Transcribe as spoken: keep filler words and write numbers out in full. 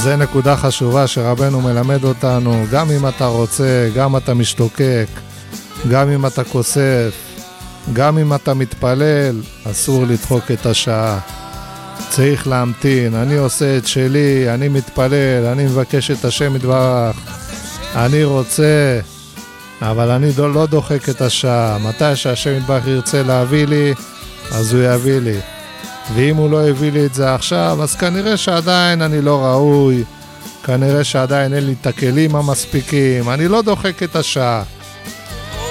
זה נקודה חשובה שרבנו מלמד אותנו, גם אם אתה רוצה, גם אתה משתוקק, גם אם אתה כוסף, גם אם אתה מתפלל, אסור לדחוק את השעה. צריך להמתין, אני עושה את שלי, אני מתפלל, אני מבקש את השם יתברך, אני רוצה, אבל אני לא דוחק את השעה. מתי שהשם יתברך ירצה להביא לי, אז הוא יביא לי. ואם הוא לא הביא לי את זה עכשיו, אז כנראה שעדיין אני לא ראוי, כנראה שעדיין אין לי את הכלים המספיקים, אני לא דוחק את השעה.